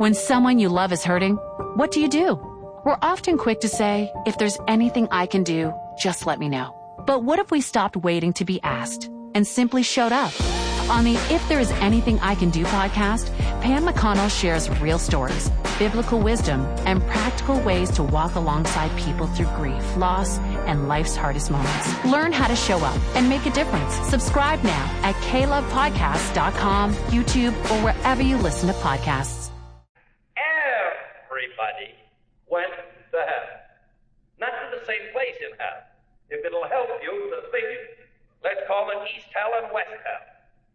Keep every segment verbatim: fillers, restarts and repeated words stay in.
When someone you love is hurting, what do you do? We're often quick to say, if there's anything I can do, just let me know. But what if we stopped waiting to be asked and simply showed up? On the If There Is Anything I Can Do podcast, Pam McConnell shares real stories, biblical wisdom, and practical ways to walk alongside people through grief, loss, and life's hardest moments. Learn how to show up and make a difference. Subscribe now at k love podcast dot com, YouTube, or wherever you listen to podcasts. Everybody went to heaven. Not to the same place in heaven. If it'll help you to think, let's call it East Hell and West Hell.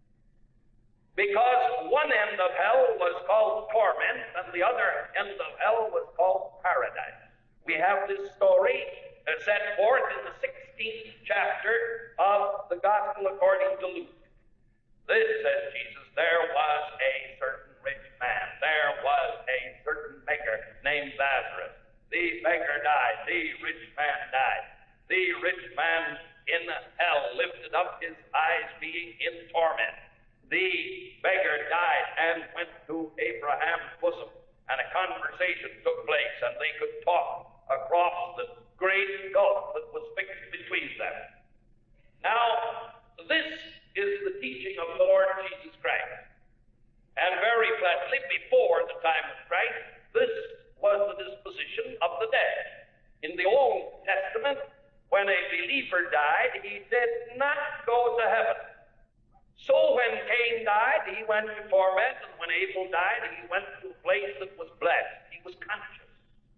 Because one end of hell was called torment, and the other end of hell was called paradise. We have this story uh, set forth in the sixteenth chapter of the Gospel according to Luke. This, says Jesus, there was a certain rich man. There was a certain beggar named Lazarus. The beggar died. The rich man died. The rich man in hell lifted up his eyes, being in torment. The beggar died and went to Abraham's bosom, and a conversation took place, and they could talk across the great gulf that was fixed between them. Now, this is the teaching of the Lord Jesus Christ. And very plainly, before the time of Christ, this was the disposition of the dead. In the Old Testament, when a believer died, he did not go to heaven. So when Cain died, he went to torment, and when Abel died, he went to a place that was blessed. He was conscious.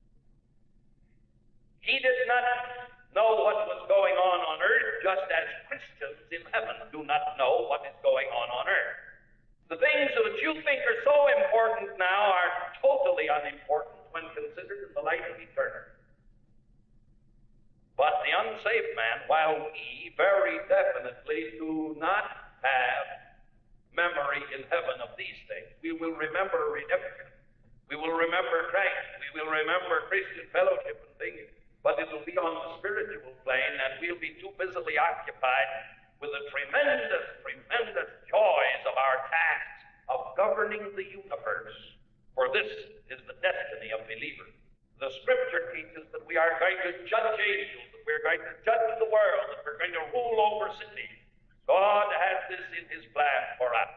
He did not know what was going on on earth, just as Christians in heaven do not know what is going on on earth. The things that you think are so important now are totally unimportant when considered in the light of eternity. But the unsaved man, while we very definitely do not have memory in heaven of these things, we will remember redemption. We will remember Christ. We will remember Christian fellowship and things, but it will be on the spiritual plane, and we'll be too busily occupied with the tremendous, tremendous joys of our tasks of governing the universe. For this is the destiny of believers. The Scripture teaches that we are going to judge angels, that we're going to judge the world, that we're going to rule over cities. God has this in his plan for us.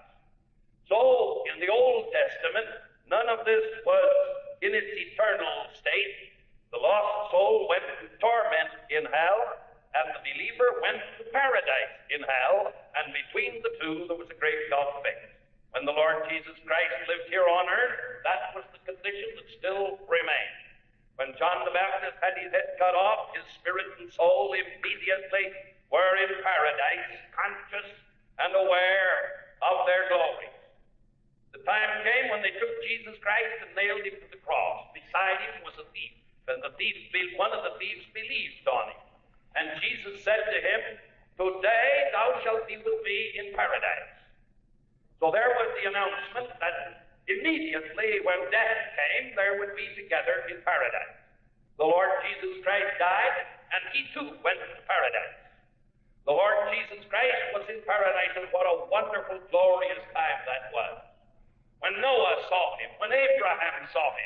So, in the Old Testament, none of this was in its eternal state. The lost soul went to torment in hell, and the believer went to paradise in hell, and between the two there was a great gulf fixed. When the Lord Jesus Christ lived here on earth, that was the condition that still remained. When John the Baptist had his head cut off, his spirit and soul immediately were in paradise, conscious and aware of their glory. The time came when they took Jesus Christ and nailed him to the cross. Beside him was a thief, and the thief, one of the thieves believed on him. And Jesus said to him, "Today thou shalt be with me in paradise." So there was the announcement that immediately when death came, there would be together in paradise. The Lord Jesus Christ died, and he too went to paradise. The Lord Jesus Christ was in paradise, and what a wonderful, glorious time that was. When Noah saw him, when Abraham saw him,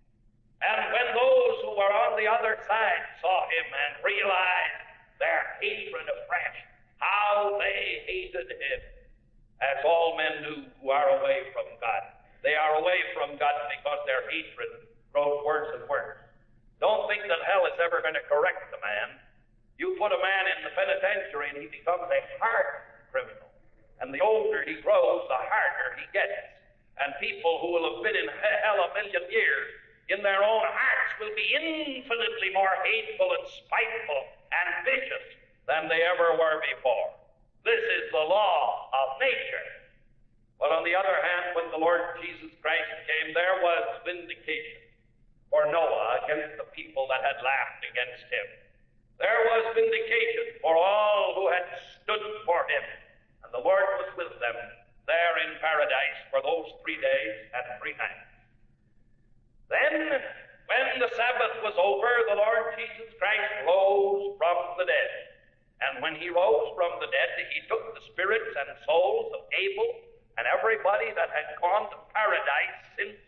and when those who were on the other side saw him and realized their hatred afresh, how they hated him, as all men do who are away from God. They are away from God because their hatred grows worse and worse. Don't think that hell is ever going to correct the man. You put a man in the penitentiary and he becomes a hardened criminal. And the older he grows, the harder he gets. And people who will have been in hell a million years, in their own hearts, will be infinitely more hateful and spiteful and vicious than they ever were before. This is the law of nature. But on the other hand, when the Lord Jesus Christ came, there was vindication for Noah against the people that had laughed against him. There was vindication for all who had stood for him. And the Lord was with them there in paradise for those three days and three nights. Then, when the Sabbath was over, the Lord Jesus Christ rose from the dead. And when he rose from the dead, he took the spirits and souls of Abel and everybody that had gone to paradise since